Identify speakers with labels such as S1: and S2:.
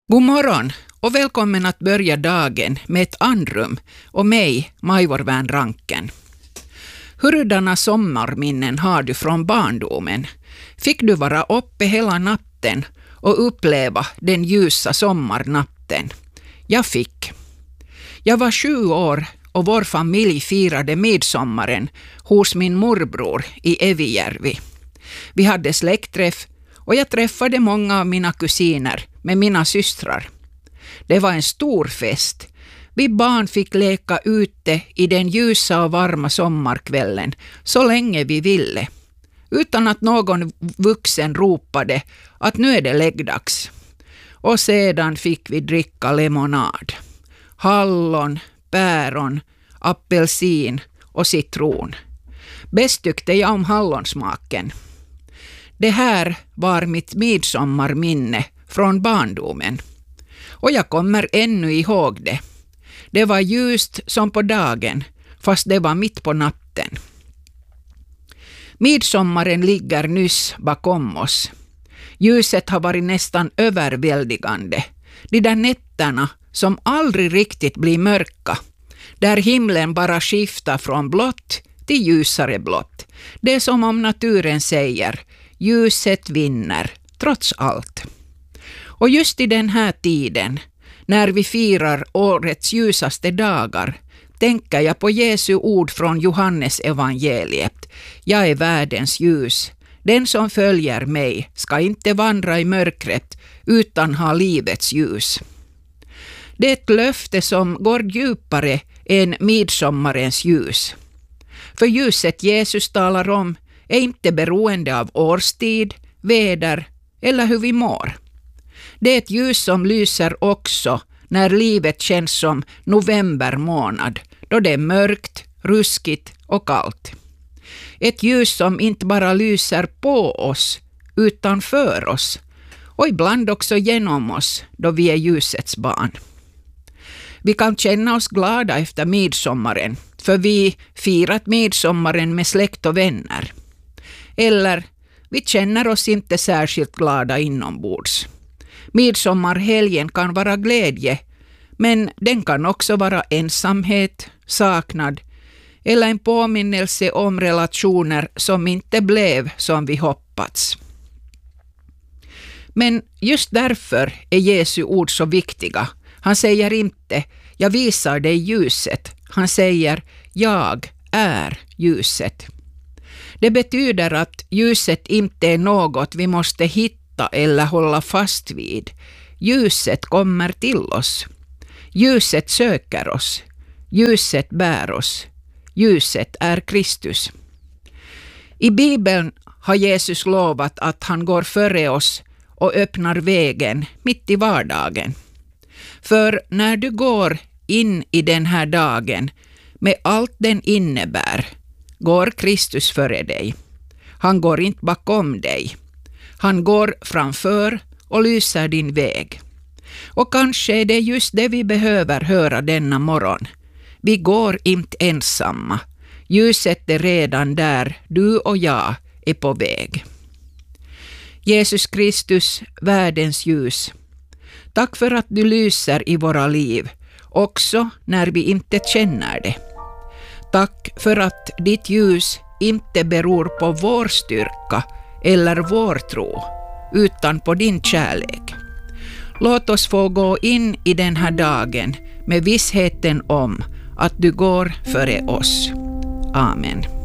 S1: God morgon och välkommen att börja dagen med ett andrum och mig, Majvorvän Ranken. Hurdana sommarminnen har du från barndomen? Fick du vara uppe hela natten och uppleva den ljusa sommarnatten? Jag fick. Jag var 7 år och vår familj firade midsommaren hos min morbror i Evijärvi. Vi hade släktträff och jag träffade många av mina kusiner med mina systrar. Det var en stor fest. Vi barn fick leka ute i den ljusa och varma sommarkvällen så länge vi ville, utan att någon vuxen ropade att nu är det läggdags. Och sedan fick vi dricka lemonad. Hallon, päron, apelsin och citron. Bäst tyckte jag om hallonsmaken. Det här var mitt midsommarminne från barndomen. Och jag kommer ännu ihåg det. Det var ljust som på dagen, fast det var mitt på natten. Midsommaren ligger nyss bakom oss. Ljuset har varit nästan överväldigande. De där nätterna som aldrig riktigt blir mörka. Där himlen bara skiftar från blått till ljusare blått. Det är som om naturen säger, ljuset vinner, trots allt. Och just i den här tiden, när vi firar årets ljusaste dagar, tänker jag på Jesu ord från Johannes evangeliet. Jag är världens ljus. Den som följer mig ska inte vandra i mörkret utan ha livets ljus. Det är ett löfte som går djupare än midsommarens ljus. För ljuset Jesus talar om är inte beroende av årstid, väder eller hur vi mår. Det är ett ljus som lyser också när livet känns som november månad, då det är mörkt, ruskigt och kallt. Ett ljus som inte bara lyser på oss, utan för oss, och ibland också genom oss, då vi är ljusets barn. Vi kan känna oss glada efter midsommaren, för vi firat midsommaren med släkt och vänner. Eller vi känner oss inte särskilt glada inombords. Midsommarhelgen kan vara glädje, men den kan också vara ensamhet, saknad eller en påminnelse om relationer som inte blev som vi hoppats. Men just därför är Jesu ord så viktiga. Han säger inte, jag visar dig ljuset. Han säger, jag är ljuset. Det betyder att ljuset inte är något vi måste hitta eller hålla fast vid. Ljuset kommer till oss. Ljuset söker oss. Ljuset bär oss. Ljuset är Kristus. I Bibeln har Jesus lovat att han går före oss och öppnar vägen mitt i vardagen. För när du går in i den här dagen med allt den innebär, går Kristus före dig. Han går inte bakom dig. Han går framför och lyser din väg. Och kanske är det just det vi behöver höra denna morgon. Vi går inte ensamma. Ljuset är redan där, du och jag är på väg. Jesus Kristus, världens ljus. Tack för att du lyser i våra liv, också när vi inte känner det. Tack för att ditt ljus inte beror på vår styrka eller vår tro, utan på din kärlek. Låt oss få gå in i den här dagen med vissheten om att du går före oss. Amen.